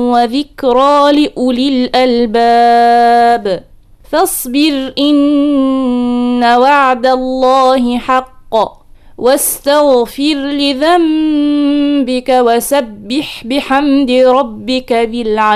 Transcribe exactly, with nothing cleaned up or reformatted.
وذكرى لأولي الألباب فاصبر إن وعد الله حق واستغفر لذنبك وسبح بحمد ربك بالعشي